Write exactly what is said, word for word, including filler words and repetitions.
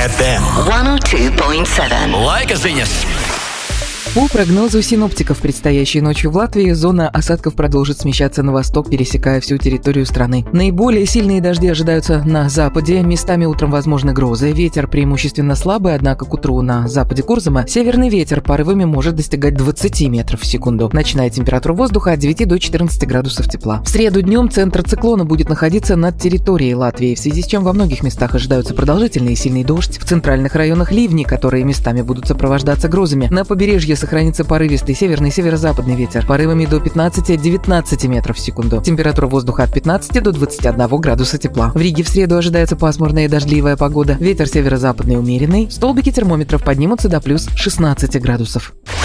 эф эм. сто два целых семь. Лайка, Зинес. По прогнозу синоптиков, предстоящей ночью в Латвии зона осадков продолжит смещаться на восток, пересекая всю территорию страны. Наиболее сильные дожди ожидаются на западе, местами утром возможны грозы. Ветер преимущественно слабый, однако к утру на западе Курзама северный ветер порывами может достигать двадцати метров в секунду. Ночная температура воздуха от девяти до четырнадцати градусов тепла. В среду днем центр циклона будет находиться над территорией Латвии, в связи с чем во многих местах ожидаются продолжительный и сильный дождь. В центральных районах ливни, которые местами будут сопровождаться грозами. На побережье сохранится порывистый северный и северо-западный ветер, порывами до пятнадцати-девятнадцати метров в секунду. Температура воздуха от пятнадцати до двадцати одного градуса тепла. В Риге в среду ожидается пасмурная и дождливая погода. Ветер северо-западный умеренный. Столбики термометров поднимутся до плюс шестнадцати градусов.